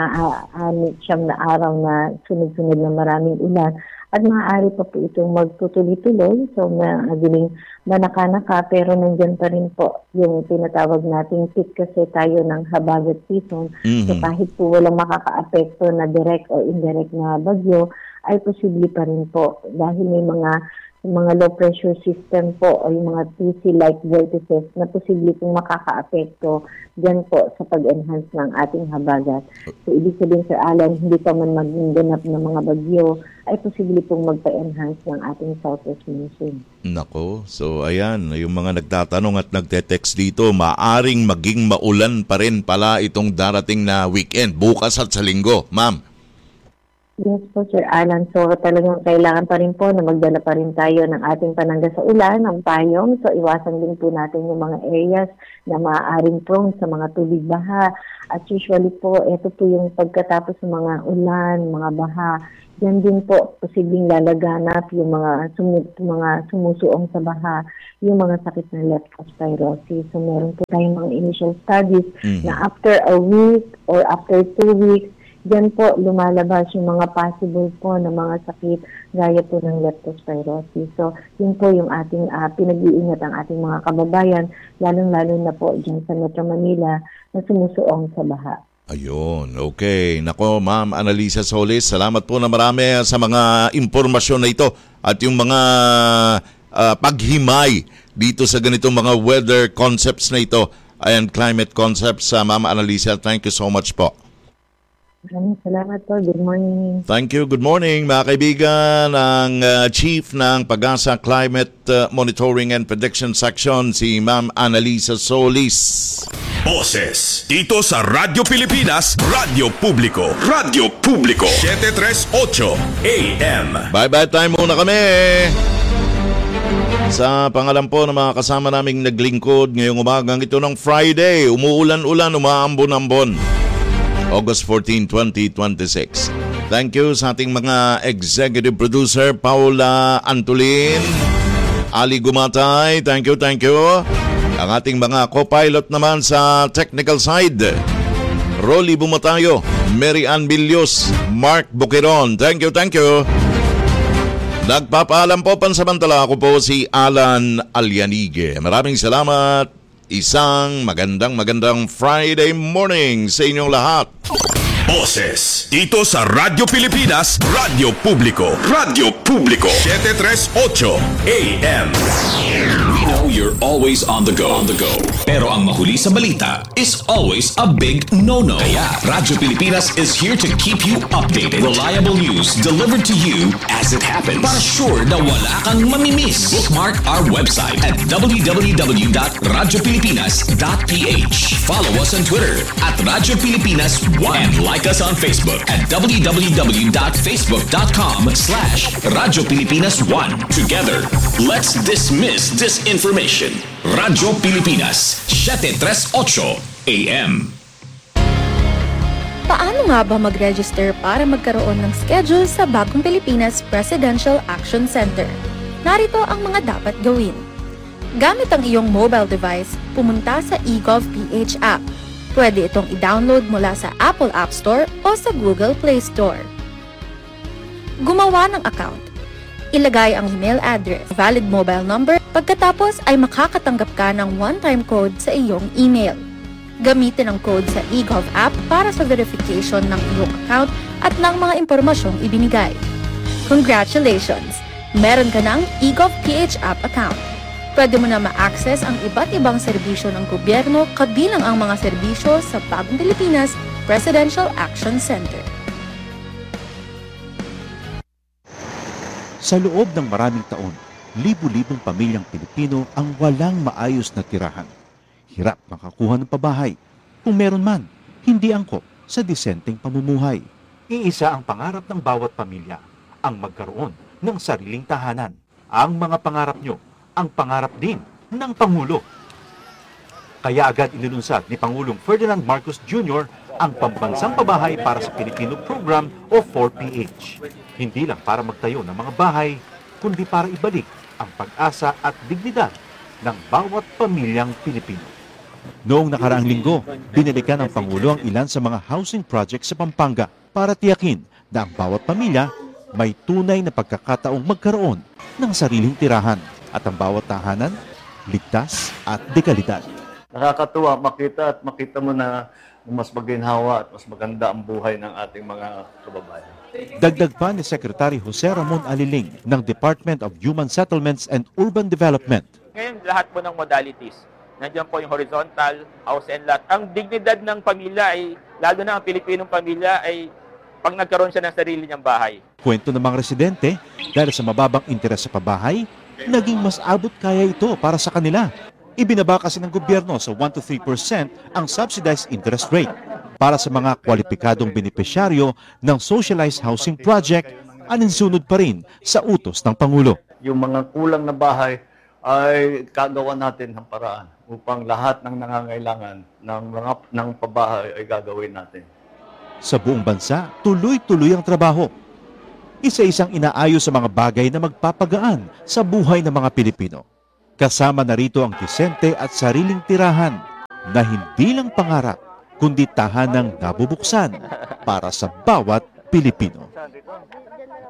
na araw na sunod-sunod na maraming ulan. At maaari pa po itong magtutuloy-tuloy. So magaling manaka-naka pero nandyan pa rin po yung tinatawag nating peak kasi tayo ng habagat season. So kahit po walang makaka-apekto na direct o indirect na bagyo, ay posible pa rin po dahil may mga low pressure system po o yung mga TC-like vortices na posible pong makaka-apekto dyan po sa pag-enhance ng ating habagat. So, ibig sabihin, Sir Alan, hindi pa man maging ganap ng mga bagyo, ay posible pong magpa-enhance ng ating southwest monsoon. Nako, so ayan, yung mga nagtatanong at nagte-text dito, maaring maging maulan pa rin pala itong darating na weekend, bukas at sa linggo. Ma'am? Yes po, Sir Alan. So talagang kailangan pa rin po na magdala pa rin tayo ng ating panangga sa ulan, ng payong. So iwasan din po natin yung mga areas na maaaring prone sa mga tubig baha. At usually po, ito po yung pagkatapos ng mga ulan, mga baha. Yan din po, posibleng lalaganap yung mga sumusuong sa baha, yung mga sakit ng leptospirosis. So meron po tayong mga initial studies na after a week or after 2 weeks, diyan po lumalabas yung mga possible po na mga sakit gaya po ng leptospirosis. So, yun po yung ating pinag-iingat ang ating mga kababayan, lalong-lalo na po dyan sa Metro Manila na sumusuong sa baha. Ayun, okay. Nako, Ma'am Annalisa Solis, salamat po na marami sa mga impormasyon na ito at yung mga paghimay dito sa ganitong mga weather concepts na ito and climate concepts. Ma'am Annalisa, thank you so much po. Maraming salamat po. Good morning. Thank you. Good morning, mga kaibigan. Ang Chief ng Pag-asa Climate Monitoring and Prediction Section, si Ma'am Annalisa Solis. Boses dito sa Radyo Pilipinas, Radyo Publiko. Radyo Publiko 738 AM. Bye-bye time muna kami. Sa pangalan po ng mga kasama naming naglingkod ngayong umagang ito ng Friday, umuulan-ulan, umaambon-ambon. August 14, 2026. Thank you sa ating mga executive producer, Paula Antolin, Ali Gumatay, thank you. Ang ating mga co-pilot naman sa technical side, Rolly Bumatayo, Mary Ann Bilios, Mark Bukiron, thank you. Nagpapaalam po pansamantala, ako po si Alan Alyanige. Maraming salamat. Isang magandang Friday morning sa inyong lahat. Boses dito sa Radyo Pilipinas, Radyo Publiko. Radyo Publiko 738 AM. We know you're always on the go. Pero ang mahuli sa balita is always a big no-no. Kaya Radyo Pilipinas is here to keep you updated. Reliable news delivered to you as it happens. Para sure na wala kang mamimiss. Bookmark our website at www.radiopilipinas.ph. Follow us on Twitter at Radyo Pilipinas 1 and like us on Facebook at www.facebook.com/Radyo Pilipinas 1. Together, let's dismiss disinformation. Radyo Pilipinas 738 AM. Paano nga ba mag-register para magkaroon ng schedule sa Bagong Pilipinas Presidential Action Center? Narito ang mga dapat gawin. Gamit ang iyong mobile device, pumunta sa eGov.ph app. Pwede itong i-download mula sa Apple App Store o sa Google Play Store. Gumawa ng account. Ilagay ang email address, valid mobile number, pagkatapos ay makakatanggap ka ng one-time code sa iyong email. Gamitin ang code sa eGov app para sa verification ng iyong account at ng mga impormasyong ibinigay. Congratulations! Meron ka ng eGov.ph app account. Pwede mo na ma-access ang iba't ibang serbisyo ng gobyerno kabilang ang mga serbisyo sa Bagong Pilipinas Presidential Action Center. Sa loob ng maraming taon, libu-libong pamilyang Pilipino ang walang maayos na tirahan. Hirap makakuha ng pabahay. Kung meron man, hindi angkop sa disenteng pamumuhay. Iisa ang pangarap ng bawat pamilya, ang magkaroon ng sariling tahanan. Ang mga pangarap nyo, ang pangarap din ng Pangulo. Kaya agad inilunsad ni Pangulong Ferdinand Marcos Jr. ang Pambansang Pabahay para sa Pilipino Program o 4PH. Hindi lang para magtayo ng mga bahay, kundi para ibalik ang pag-asa at dignidad ng bawat pamilyang Pilipino. Noong nakaraang linggo, binalikan ng Pangulo ang ilan sa mga housing projects sa Pampanga para tiyakin na ang bawat pamilya may tunay na pagkakataong magkaroon ng sariling tirahan at ang bawat tahanan, ligtas at dekalidad. Nakakatuwa makita mo na mas maginhawa at mas maganda ang buhay ng ating mga kababayan. Dagdag pa ni Secretary Jose Ramon Aliling ng Department of Human Settlements and Urban Development. Ngayon, lahat po ng modalities. Nandiyan po yung horizontal, house and lot. Ang dignidad ng pamilya ay, lalo na ang Pilipinong pamilya, ay pag nagkaroon siya ng sarili niyang bahay. Kwento ng mga residente, dahil sa mababang interes sa pabahay, naging mas abot kaya ito para sa kanila. Ibinaba kasi ng gobyerno sa 1 to 3% ang subsidized interest rate. Para sa mga kwalipikadong benepisyaryo ng Socialized Housing Project, aninsunod pa rin sa utos ng Pangulo. Yung mga kulang na bahay ay kagawa natin ng paraan upang lahat ng nangangailangan ng pabahay ay gagawin natin. Sa buong bansa, tuloy-tuloy ang trabaho. Isa-isang inaayos sa mga bagay na magpapagaan sa buhay ng mga Pilipino. Kasama na rito ang disente at sariling tirahan na hindi lang pangarap, kundi tahanang nabubuksan para sa bawat Pilipino.